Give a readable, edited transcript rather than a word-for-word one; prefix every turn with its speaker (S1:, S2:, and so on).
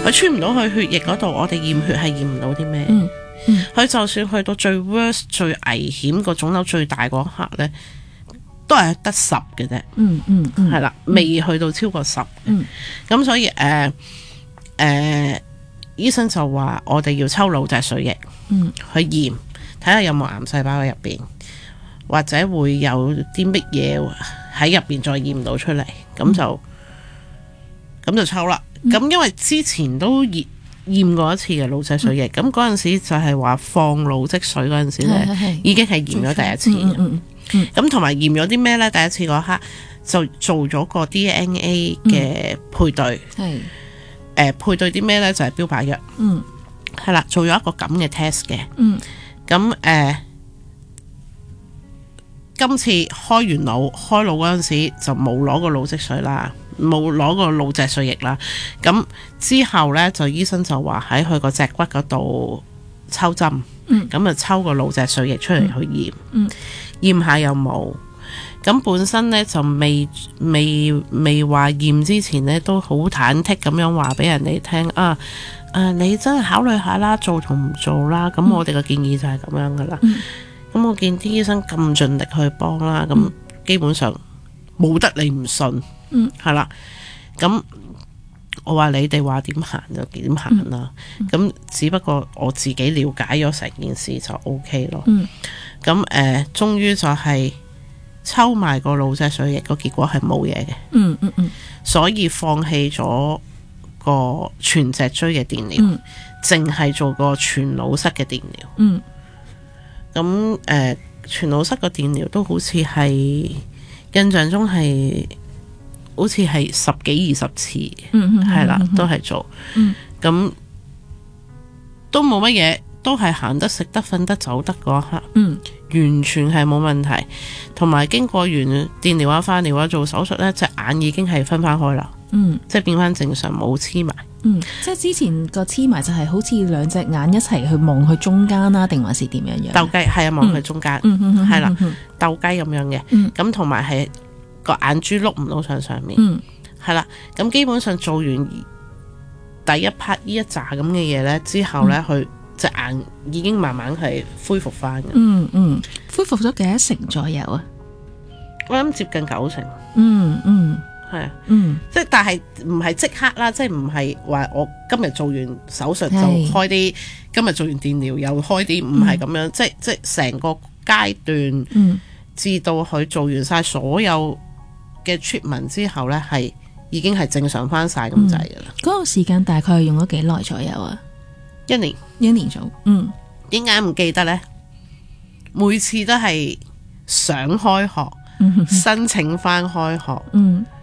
S1: 佢穿唔到去血液嗰度，我哋驗血係驗唔到啲咩。佢就算去到最 worst 最危險個腫瘤最大嗰刻咧，都係得10嘅啫。係啦，未去到超過10。咁所以醫生就話我哋要抽腦脊髓液，去驗睇下有冇癌細胞喺入邊，或者會有啲乜嘢喺入邊再驗到出嚟，咁就抽啦。咁因為之前都驗過一次嘅腦脊髓液，咁嗰陣時就係話放腦積水嗰陣時咧，已經係驗咗第一次。咁同埋驗咗啲咩咧？第一次嗰刻就做咗個 DNA 嘅配對。配對啲咩咧？就係標靶藥。係啦，做咗一個咁嘅 test 嘅。咁今次開完腦嗰陣時就冇攞個腦積水啦，冇攞個腦脊髓液啦。咁之後咧就醫生就話喺佢個脊骨嗰度抽針，咁抽個腦脊髓液出嚟去驗，驗下有冇。咁本身咧就未話驗之前咧都好忐忑咁樣話俾人哋聽你真係考慮下啦，做同唔做啦。咁我哋嘅建議就係咁樣噶啦。咁我見啲醫生咁盡力去幫啦，咁基本上冇得你唔信，係啦。咁我話你哋話點行就點行啦。咁只不過我自己了解咗成件事就 OK 咯。咁終於就係抽埋個腦脊髓液，個結果係冇嘢嘅。所以放棄咗個全脊椎嘅電療，淨係做個全腦室嘅電療。咁全腦室個電療都好似係印象中係好似係10幾20次，係啦，都係做。咁都冇乜嘢，都係行得食得瞓得走得嗰刻，完全係冇問題。同埋經過完電療啊、化療啊、做手術呢，隻眼已經係分翻開啦，即係變翻正常，冇黐埋。
S2: 即係之前個黐埋就係好似兩隻眼一齊去望去中間啦，定還是點樣樣？鬥
S1: 雞係啊，望去中間，係啦，鬥雞咁樣嘅。咁同埋係個眼珠碌唔到上面，係啦。咁基本上做完第一 part 呢一紮咁嘅嘢呢之後呢，佢隻眼已經慢慢係恢復翻嘅。
S2: 恢復咗幾多成左右啊？
S1: 我諗接近90%。係啊，即係但係唔係即刻啦，即係唔係話我今日做完手術就開啲，今日做完電療又開啲，唔係咁樣，即係成個階段，至到佢做完晒所有嘅 treatment 之後呢，係已經係正常翻晒咁滯噶啦。
S2: 嗰個時間大概用咗幾耐左右啊？1年左右。
S1: 點解唔記得呢？每次都係想開學，申請翻開學，